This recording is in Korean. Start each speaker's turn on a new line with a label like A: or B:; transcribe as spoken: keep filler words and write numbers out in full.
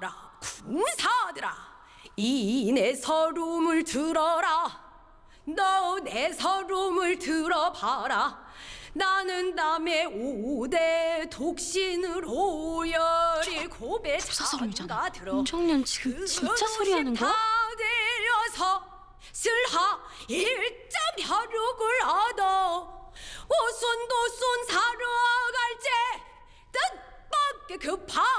A: 군사들아 군사들아 이 내 서름을 들어라. 너 내 서름을 들어봐라. 나는 남의 오대 독신을 오열이 고배
B: 서름이잖아.
A: 장가 들어
B: 윤정년 지금 진짜 소리 하는 거야?
A: 다 들려서 슬하 일점혈육을 얻어 오순도순 사러 갈제 뜻밖의 그